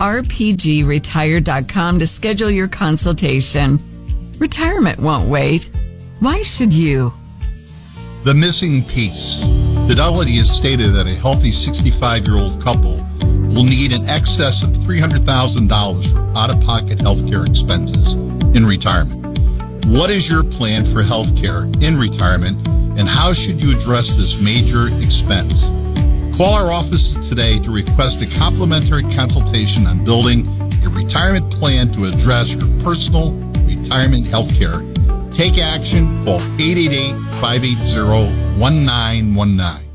rpgretire.com to schedule your consultation. Retirement won't wait. Why should you? The missing piece. Fidelity has stated that a healthy 65-year-old couple will need in excess of $300,000 for out-of-pocket healthcare expenses in retirement. What is your plan for healthcare in retirement, and how should you address this major expense? Call our offices today to request a complimentary consultation on building a retirement plan to address your personal retirement healthcare. Take action. Call 888-580-1919.